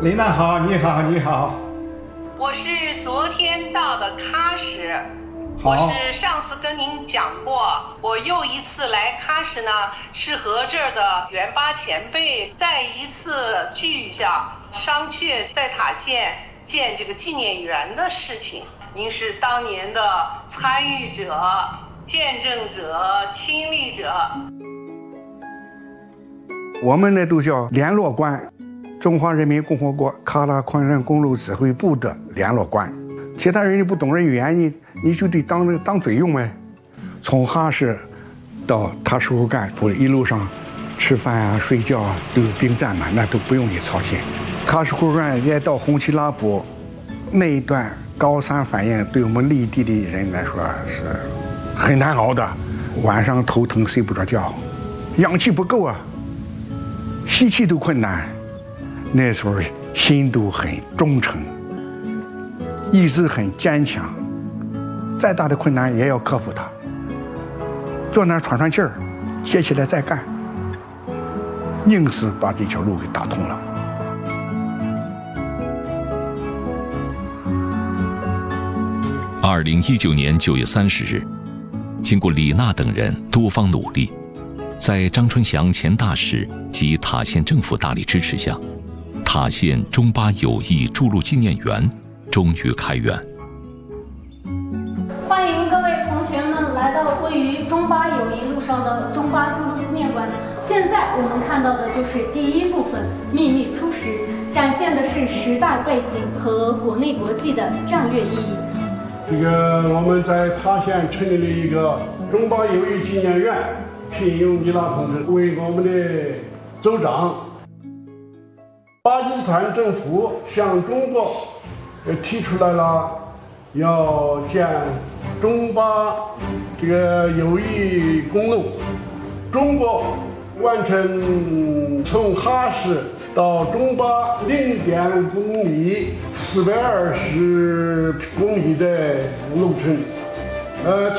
琳娜好，你好，你好。 我是昨天到的喀什，我是上次跟您讲过，我又一次来喀什呢，是和这儿的元巴前辈再一次聚一下，商榷在塔县建这个纪念园的事情。您是当年的参与者、见证者、亲历者。 我们呢都叫联络官，中华人民共和国喀拉昆仑公路指挥部的联络官。其他人你不懂这语言，你就得当嘴用呗。从哈什到塔什库干，一路上吃饭啊、睡觉啊都有兵站嘛，那都不用你操心。塔什库干也到红旗拉卜那一段高山反应，对我们内地的人来说是很难熬的，晚上头疼睡不着觉，氧气不够啊。吸气都困难，那时候心都很忠诚，意志很坚强，再大的困难也要克服它，坐那儿喘气儿，接起来再干，硬是把这条路给打通了。 2019年9月30日，经过李娜等人多方努力，在张春祥前大使及塔县政府大力支持下，塔县中巴友谊筑路纪念园终于开园。 欢迎各位同学们来到位于中巴友谊路上的中巴筑路纪念馆。现在我们看到的就是第一部分秘密初识，展现的是时代背景和国内国际的战略意义。 我们在塔县成立了一个中巴友谊纪念园，聘用尼拉同志为我们的州长。巴基斯坦政府向中国提出来了要建中巴友谊公路，中国完成从哈什到中巴0.5公里420公里的路程，